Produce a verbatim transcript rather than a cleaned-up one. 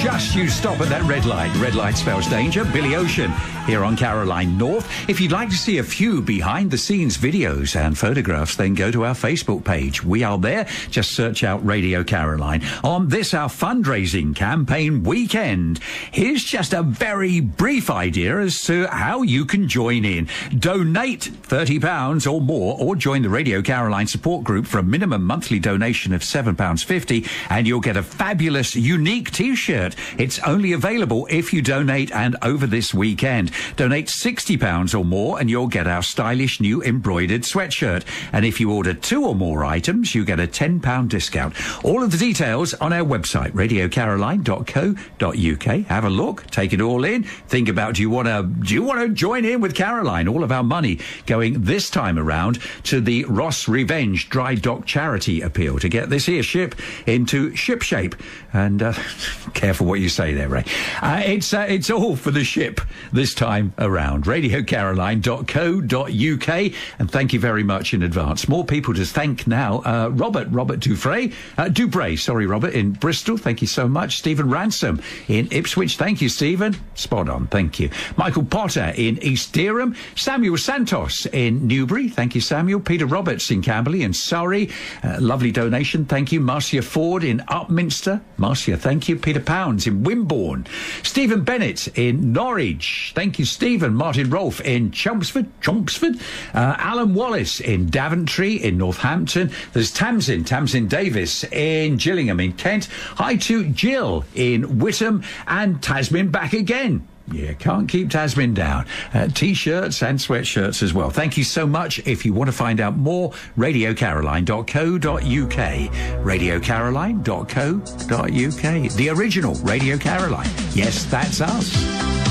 just you stop at that red light. Red light spells danger. Billy Ocean here on Caroline North. If you'd like to see a few behind-the-scenes videos and photographs, then go to our Facebook page. We are there. Just search out Radio Caroline. On this, our fundraising campaign weekend, here's just a very brief idea as to how you can join in. Donate thirty pounds or more, or join the Radio Caroline support group for a minimum monthly donation of seven pounds fifty, and you'll get a fabulous, unique T-shirt. It's only available if you donate and over this weekend. Donate sixty pounds or more and you'll get our stylish new embroidered sweatshirt. And if you order two or more items, you get a ten pound discount. All of the details on our website, radio caroline dot co dot uk. Have a look, take it all in. Think about, do you want to do you want to join in with Caroline? All of our money going this time around to the Ross Revenge Dry Dock Charity Appeal to get this here ship into ship shape. And uh, careful what you say there, Ray. Uh, it's uh, it's all for the ship this time around. radio caroline dot co dot uk. And thank you very much in advance. More people to thank now. Uh, Robert, Robert Dufray, uh, Dubray, sorry, Robert, in Bristol. Thank you so much. Stephen Ransom in Ipswich. Thank you, Stephen. Spot on. Thank you. Michael Potter in East Dereham. Samuel Santos in Newbury. Thank you, Samuel. Peter Roberts in Camberley and Surrey. Uh, lovely donation. Thank you. Marcia Ford in Upminster. Marcia, thank you. Peter Pounds in Wimborne. Stephen Bennett in Norwich. Thank you, Stephen. Martin Rolfe in Chelmsford. Chelmsford. Uh, Alan Wallace in Daventry in Northampton. There's Tamsin, Tamsin Davis in Gillingham in Kent. Hi to Jill in Whittam and Tasmin back again. Yeah, can't keep Tasmin down. Uh, T-shirts and sweatshirts as well. Thank you so much. If you want to find out more, radio caroline dot co dot uk. radio caroline dot co dot uk. The original Radio Caroline. Yes, that's us.